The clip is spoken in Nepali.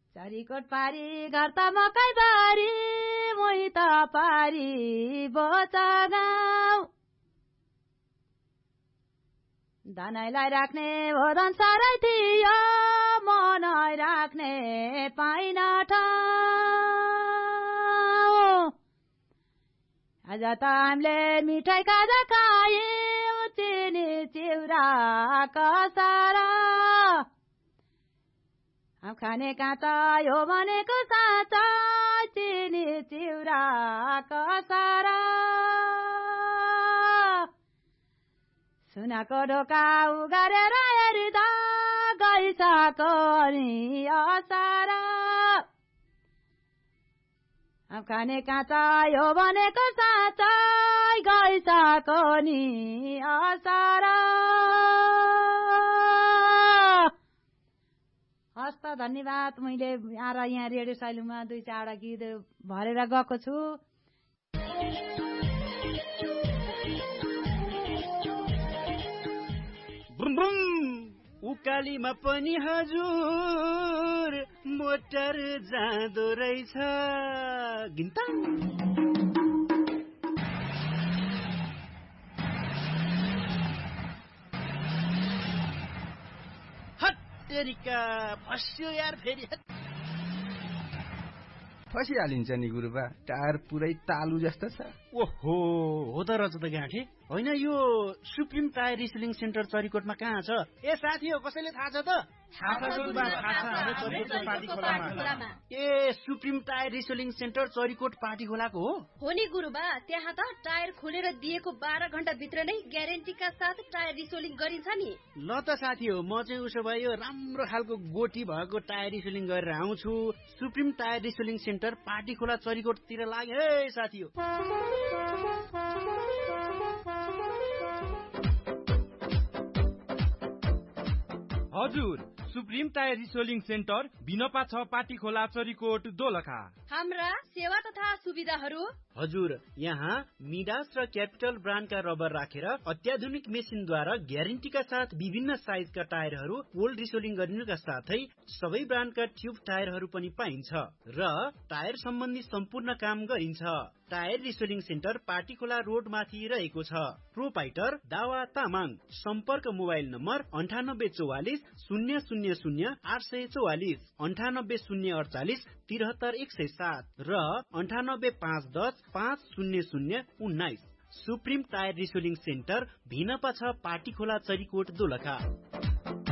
चरीकोट पारी घर त मकै बारी मोही त पारी बोचा गाउँ धनैलाई राख्ने भोदन सारै थियो मनै राख्ने पाइन ठाउँ आज त हामीले मिठाई खाजा खायौँ चिनी चिउरा कसारा खाने काँचा यो भनेको साँचा चिनी चिउरा कसारा सुनको ढोका उगारेर हेर्दा गइसको नि असारा खाने काँचा यो भनेको साँचा गइसको नि असारा हस्त धन्यवाद। मैले यहाँ रेडियो साइलुङमा 2-4 गीत भरेर गएको छु। बुम बुम उकालीमा पनि हजुर मोटर जाँदो रहेछ गिन्ता तेरिका फस्यो यार फेरि फसिहालिन्छ नि गुरुबा टायर पुरै तालु जस्तो छ। ओहो हो त रहेछ त गाँठे होइन यो सुप्रिम टायर रिसेलिङ सेन्टर चरीकोटमा कहाँ छ? ए साथी हो कसैले थाहा छ त? ए supreme tyre रिसेलिङ centre Charikot party खोलाको हो नि गुरुबा। त्यहाँ त टायर खोलेर दिएको 12 घण्टा भित्र नै ग्यारेन्टीका साथ टायर रिसेलिङ गरिन्छ नि। ल त साथी हो म चाहिँ उसो भए यो राम्रो खालको गोटी भएको टायर रिसेलिङ गरेर आउँछु। सुप्रिम टायर रिसेलिङ सेन्टर पार्टी खोला चरीकोटतिर लाग्यो है साथी हो। हजुर सुप्रिम टायर रिसेलिङ सेन्टर बिनपा 6 पाटी खोला चरीकोट दोलखा। हाम्रा सेवा तथा सुविधाहरू हजुर यहाँ मिडास र क्यापिटल ब्रान्डका रबर राखेर अत्याधुनिक मेसिनद्वारा ग्यारेन्टीका साथ विभिन्न साइजका टायरहरू पोल रिसेलिङ गरिनुका साथै सबै ब्रान्डका ट्युब टायरहरू पनि पाइन्छ र टायर सम्बन्धी सम्पूर्ण काम गरिन्छ। टायर रिसेलिङ सेन्टर पार्टी खोला रोड माथि रहेको छ। प्रोपाइटर दावा तामाङ। सम्पर्क मोबाइल नम्बर 9844 000 844 98 048 73 107 र 98 510 500 19। Supreme tyre रिसेलिङ centre Bhinpa 6 party खोला चरीकोट दोलखा।